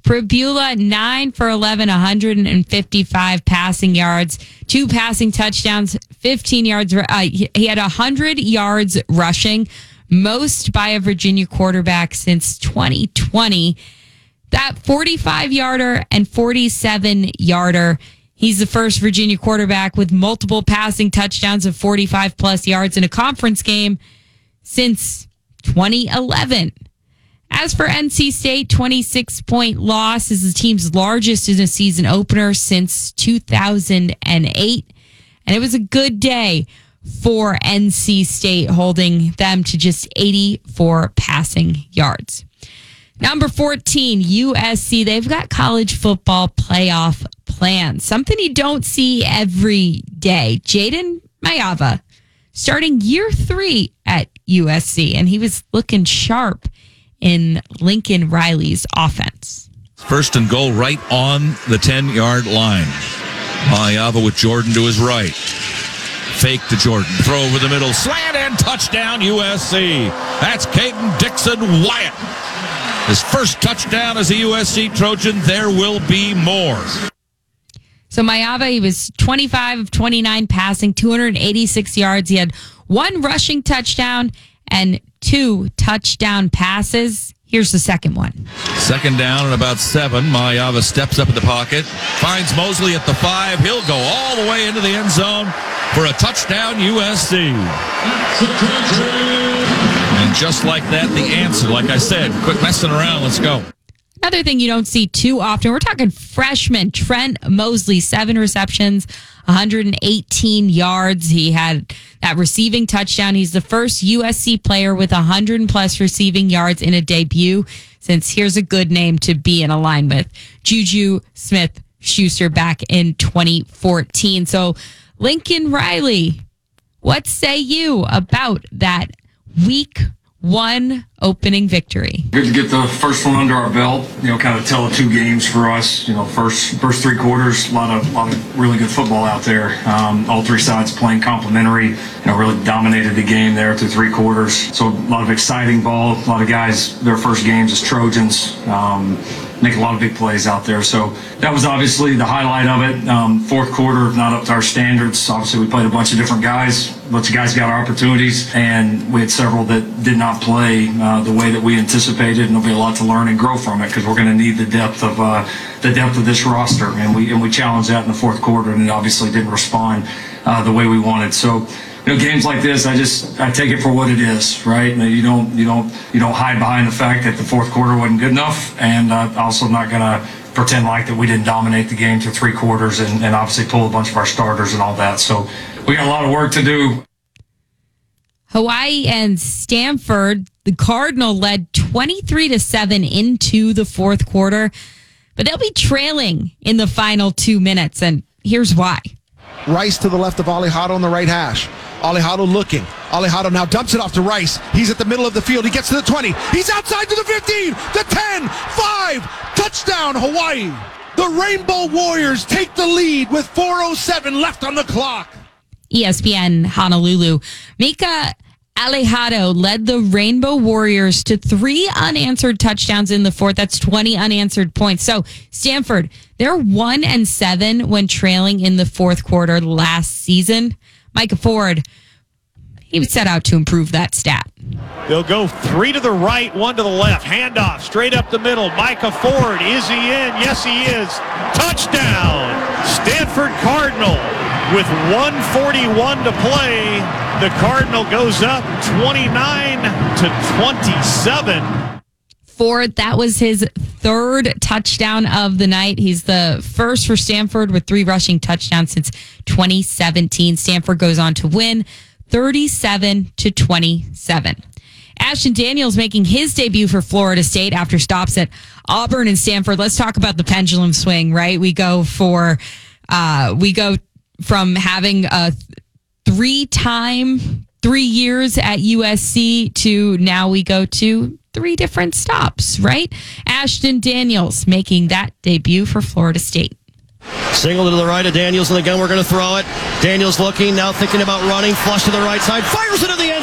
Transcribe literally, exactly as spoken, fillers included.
Pribula, nine for eleven, one hundred fifty-five passing yards, two passing touchdowns, fifteen yards. Uh, he had one hundred yards rushing, most by a Virginia quarterback since twenty twenty. That forty-five-yarder and forty-seven-yarder. He's the first Virginia quarterback with multiple passing touchdowns of forty-five-plus yards in a conference game since twenty eleven. As for N C State, twenty-six point loss is the team's largest in a season opener since two thousand eight. And it was a good day for N C State, holding them to just eighty-four passing yards. Number fourteen, U S C. They've got college football playoff plans. Something you don't see every day. Jaden Mayava starting year three at U S C, and he was looking sharp in Lincoln Riley's offense. First and goal right on the ten-yard line. Mayava with Jordan to his right. Fake to Jordan. Throw over the middle. Slant and touchdown U S C. That's Caden Dixon Wyatt. His first touchdown as a U S C Trojan. There will be more. So Mayava, he was twenty-five of twenty-nine passing, two hundred eighty-six yards. He had one rushing touchdown and two touchdown passes. Here's the second one. Second down and about seven. Mayava steps up in the pocket, finds Mosley at the five. He'll go all the way into the end zone for a touchdown U S C. And just like that, the answer, like I said, quit messing around, let's go. Another thing you don't see too often, we're talking freshman Trent Mosley, seven receptions, one hundred eighteen yards. He had that receiving touchdown. He's the first U S C player with one hundred plus receiving yards in a debut, since here's a good name to be in a line with, Juju Smith-Schuster back in twenty fourteen. So Lincoln Riley, what say you about that week one opening victory? Good to get the first one under our belt. You know, kind of tell the two games for us. You know, first first three quarters, a lot of lot of really good football out there. Um, all three sides playing complementary. You know, really dominated the game there through three quarters. So a lot of exciting ball. A lot of guys, their first games as Trojans. Um, make a lot of big plays out there. So that was obviously the highlight of it. Um, fourth quarter, not up to our standards. Obviously, we played a bunch of different guys. A bunch of guys got our opportunities, and we had several that did not play uh, the way that we anticipated, and there'll be a lot to learn and grow from it, because we're going to need the depth of uh, the depth of this roster, and we and we challenged that in the fourth quarter, and it obviously didn't respond uh, the way we wanted. So, you know, games like this, I just I take it for what it is, right? You don't you don't you don't hide behind the fact that the fourth quarter wasn't good enough, and uh, also not going to pretend like that we didn't dominate the game through three quarters, and, and obviously pull a bunch of our starters and all that. So we got a lot of work to do. Hawaii and Stanford, the Cardinal led twenty-three to seven into the fourth quarter, but they'll be trailing in the final two minutes, and here's why. Rice to the left of Alejado on the right hash. Alejado looking. Alejado now dumps it off to Rice. He's at the middle of the field. He gets to the twenty. He's outside to the fifteen, the ten, five, touchdown Hawaii. The Rainbow Warriors take the lead with four oh seven left on the clock. E S P N Honolulu. Mika Alejado led the Rainbow Warriors to three unanswered touchdowns in the fourth. That's twenty unanswered points. So Stanford, they're one and seven when trailing in the fourth quarter last season. Micah Ford, he set out to improve that stat. They'll go three to the right, one to the left. Handoff straight up the middle. Micah Ford, is he in? Yes, he is. Touchdown, Stanford Cardinal. With one forty-one to play, the Cardinal goes up twenty-nine to twenty-seven. Ford, that was his third touchdown of the night. He's the first for Stanford with three rushing touchdowns since twenty seventeen. Stanford goes on to win thirty-seven to twenty-seven. Ashton Daniels making his debut for Florida State after stops at Auburn and Stanford. Let's talk about the pendulum swing, right? We go for, uh, we go from having a three-time, three years at U S C to now we go to three different stops, right? Ashton Daniels making that debut for Florida State. Single to the right of Daniels in the gun. We're going to throw it. Daniels looking, now thinking about running. Flush to the right side. Fires it to the end